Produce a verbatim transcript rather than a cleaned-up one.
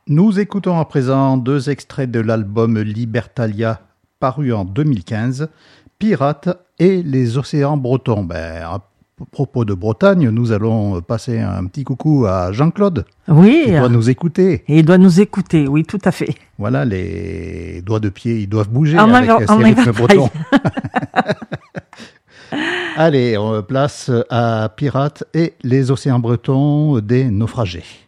Nous écoutons à présent deux extraits de l'album Libertalia, paru en deux mille quinze, Pirates et les océans bretons. Ben, à propos de Bretagne, nous allons passer un petit coucou à Jean-Claude. Oui. Il doit nous écouter. Et il doit nous écouter, oui, tout à fait. Voilà, les doigts de pied, ils doivent bouger en avec avait, ces rythmes bretons. Allez, on place à Pirates et les océans bretons des naufragés.